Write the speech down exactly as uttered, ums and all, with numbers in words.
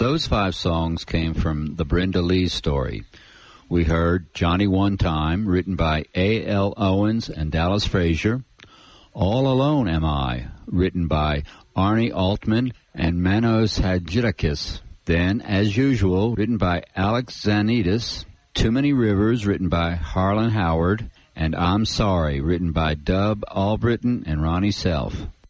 Those five songs came from the Brenda Lee story. We heard Johnny One Time, written by A L Owens and Dallas Frazier. All Alone Am I, written by Arnie Altman and Manos Hadjidakis. Then, As Usual, written by Alex Zanitis. Too Many Rivers, written by Harlan Howard. And I'm Sorry, written by Dub Albritton and Ronnie Self.